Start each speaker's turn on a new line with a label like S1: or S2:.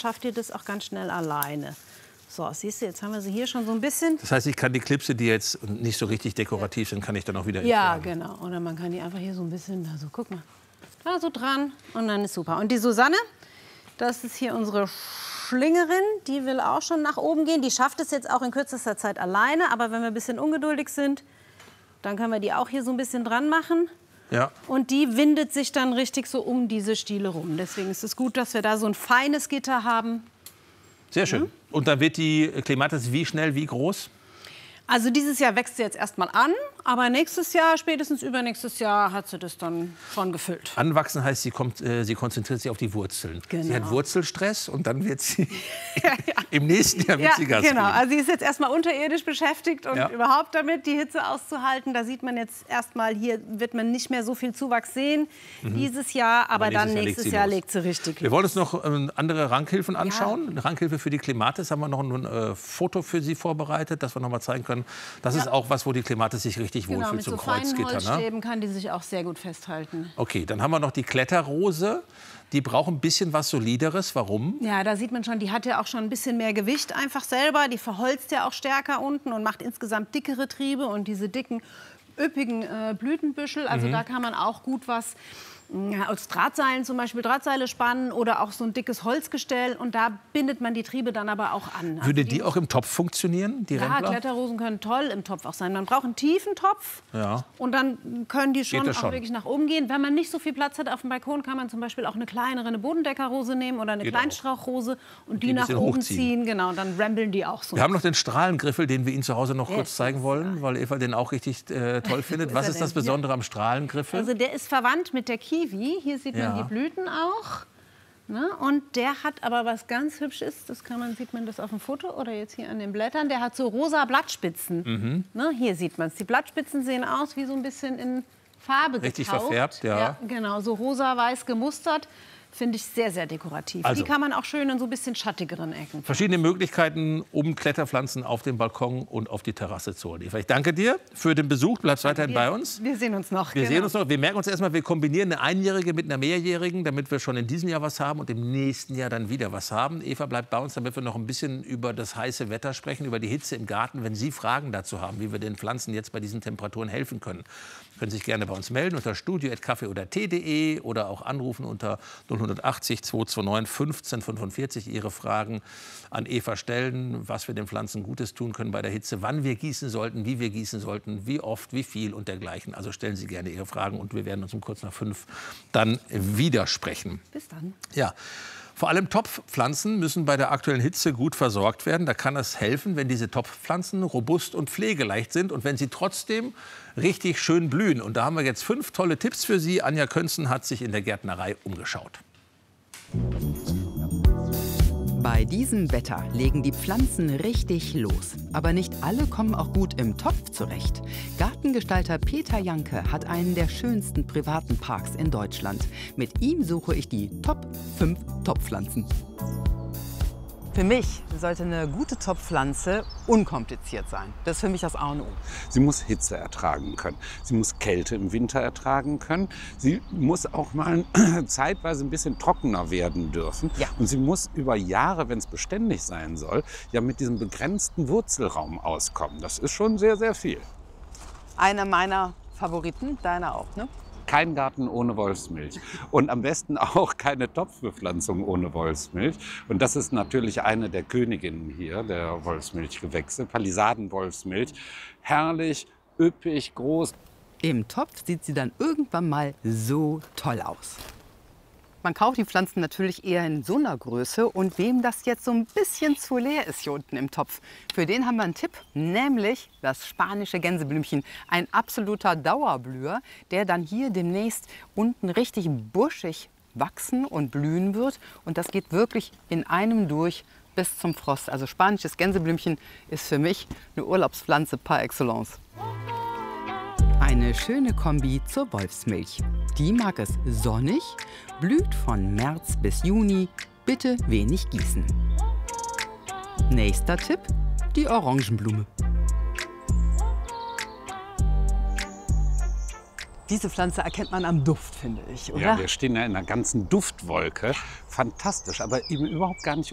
S1: schafft ihr das auch ganz schnell alleine. So, siehst du, jetzt haben wir sie hier schon so ein bisschen.
S2: Das heißt, ich kann die Klipse, die jetzt nicht so richtig dekorativ sind, kann ich dann auch wieder
S1: Ja,
S2: entfernen.
S1: genau. Oder man kann die einfach hier so ein bisschen, also guck mal, da so dran und dann ist super. Und die Susanne, das ist hier unsere Schlingerin, die will auch schon nach oben gehen. Die schafft es jetzt auch in kürzester Zeit alleine, aber wenn wir ein bisschen ungeduldig sind, dann können wir die auch hier so ein bisschen dran machen.
S2: Ja.
S1: Und die windet sich dann richtig so um diese Stiele rum. Deswegen ist es gut, dass wir da so ein feines Gitter haben.
S2: Sehr schön. Und dann wird die Clematis wie schnell, wie groß?
S1: Also dieses Jahr wächst sie jetzt erstmal an, aber nächstes Jahr, spätestens übernächstes Jahr, hat sie das dann schon gefüllt.
S2: Anwachsen heißt, sie konzentriert sich auf die Wurzeln.
S1: Genau.
S2: Sie hat Wurzelstress und dann wird sie im nächsten Jahr wird sie Gas
S1: genau.
S2: geben.
S1: Also sie ist jetzt erstmal unterirdisch beschäftigt und
S2: Ja.
S1: überhaupt damit, die Hitze auszuhalten. Da sieht man jetzt erstmal, hier wird man nicht mehr so viel Zuwachs sehen dieses Jahr, aber dann nächstes Jahr legt sie richtig
S2: Wir
S1: los.
S2: wollen uns noch andere Rankhilfen anschauen. Eine Rankhilfe für die Clematis haben wir noch ein Foto für Sie vorbereitet, das wir noch mal zeigen können. Das ist auch was, wo die Clematis sich richtig
S1: Genau,
S2: wohlfühlt,
S1: mit
S2: so
S1: so
S2: ein
S1: feinen
S2: Kreuzgitter. Ne?
S1: Holzstäben kann die sich auch sehr gut festhalten.
S2: Okay, dann haben wir noch die Kletterrose. Die braucht ein bisschen was Solideres. Warum?
S1: Ja, da sieht man schon, die hat ja auch schon ein bisschen mehr Gewicht einfach selber. Die verholzt ja auch stärker unten und macht insgesamt dickere Triebe und diese dicken, üppigen Blütenbüschel. Also da kann man auch gut was aus Drahtseilen zum Beispiel, Drahtseile spannen oder auch so ein dickes Holzgestell. Und da bindet man die Triebe dann aber auch an. Also
S2: Würde die auch im Topf funktionieren, die
S1: ja,
S2: Rempler?
S1: Kletterrosen können toll im Topf auch sein. Man braucht einen tiefen Topf
S2: Ja.
S1: und dann können die schon
S2: das
S1: auch
S2: schon?
S1: wirklich nach oben gehen. Wenn man nicht so viel Platz hat auf dem Balkon, kann man zum Beispiel auch eine kleinere, eine Bodendeckerrose nehmen oder eine
S2: Geht auch.
S1: Kleinstrauchrose und
S2: die
S1: die
S2: ein
S1: nach
S2: bisschen
S1: oben
S2: hochziehen.
S1: ziehen. Genau, dann rambeln die auch so.
S2: Wir haben noch den Strahlengriffel, den wir Ihnen zu Hause noch kurz
S1: Yes.
S2: zeigen wollen, weil Eva den auch richtig toll findet. Was
S1: er
S2: ist das
S1: denn?
S2: Besondere am Strahlengriffel?
S1: Also der ist verwandt mit der Kiwi. Hier sieht
S2: Ja.
S1: man die Blüten auch. Ne? Und der hat aber was ganz Hübsches, sieht man das auf dem Foto oder jetzt hier an den Blättern, der hat so rosa Blattspitzen. Ne? Hier sieht man es. Die Blattspitzen sehen aus wie so ein bisschen in Farbe
S2: Richtig
S1: getaucht.
S2: verfärbt, ja.
S1: Genau, so rosa-weiß gemustert. Finde ich sehr, sehr dekorativ.
S2: Also.
S1: Die kann man auch schön in so ein bisschen schattigeren Ecken.
S2: Verschiedene Möglichkeiten, um Kletterpflanzen auf den Balkon und auf die Terrasse zu holen. Eva, ich danke dir für den Besuch. Bleibst weiterhin bei uns.
S1: Wir sehen uns noch.
S2: Wir sehen uns noch. Wir merken uns erstmal, wir kombinieren eine Einjährige mit einer Mehrjährigen, damit wir schon in diesem Jahr was haben und im nächsten Jahr dann wieder was haben. Eva bleibt bei uns, damit wir noch ein bisschen über das heiße Wetter sprechen, über die Hitze im Garten. Wenn Sie Fragen dazu haben, wie wir den Pflanzen jetzt bei diesen Temperaturen helfen können, können Sie sich gerne bei uns melden unter studio@kaffee-oder-tee.de oder auch anrufen unter 080 229 1545. Ihre Fragen an Eva stellen, was wir den Pflanzen Gutes tun können bei der Hitze, wann wir gießen sollten, wie wir gießen sollten, wie oft, wie viel und dergleichen. Also stellen Sie gerne Ihre Fragen und wir werden uns um kurz nach 5 dann wieder sprechen.
S1: Bis dann.
S2: Ja. Vor allem Topfpflanzen müssen bei der aktuellen Hitze gut versorgt werden. Da kann es helfen, wenn diese Topfpflanzen robust und pflegeleicht sind und wenn sie trotzdem richtig schön blühen. Und da haben wir jetzt 5 tolle Tipps für Sie. Anja Könzen hat sich in der Gärtnerei umgeschaut.
S3: Bei diesem Wetter legen die Pflanzen richtig los. Aber nicht alle kommen auch gut im Topf zurecht. Gartengestalter Peter Janke hat einen der schönsten privaten Parks in Deutschland. Mit ihm suche ich die Top 5 Topfpflanzen. Für mich sollte eine gute Topfpflanze unkompliziert sein. Das ist für mich das A und O.
S4: Sie muss Hitze ertragen können. Sie muss Kälte im Winter ertragen können. Sie muss auch mal zeitweise ein bisschen trockener werden dürfen.
S3: Ja.
S4: Und sie muss über Jahre, wenn es beständig sein soll, ja mit diesem begrenzten Wurzelraum auskommen. Das ist schon sehr, sehr viel.
S3: Einer meiner Favoriten, deiner auch, ne?
S4: Kein Garten ohne Wolfsmilch und am besten auch keine Topfbepflanzung ohne Wolfsmilch. Und das ist natürlich eine der Königinnen hier, der Wolfsmilchgewächse, Palisaden-Wolfsmilch. Herrlich, üppig, groß.
S3: Im Topf sieht sie dann irgendwann mal so toll aus. Man kauft die Pflanzen natürlich eher in so einer Größe und wem das jetzt so ein bisschen zu leer ist hier unten im Topf, für den haben wir einen Tipp, nämlich das spanische Gänseblümchen. Ein absoluter Dauerblüher, der dann hier demnächst unten richtig buschig wachsen und blühen wird. Und das geht wirklich in einem durch bis zum Frost. Also spanisches Gänseblümchen ist für mich eine Urlaubspflanze par excellence. Eine schöne Kombi zur Wolfsmilch. Die mag es sonnig, blüht von März bis Juni, bitte wenig gießen. Nächster Tipp, die Orangenblume. Diese Pflanze erkennt man am Duft, finde ich, oder?
S4: Ja, wir stehen ja in einer ganzen Duftwolke. Fantastisch, aber eben überhaupt gar nicht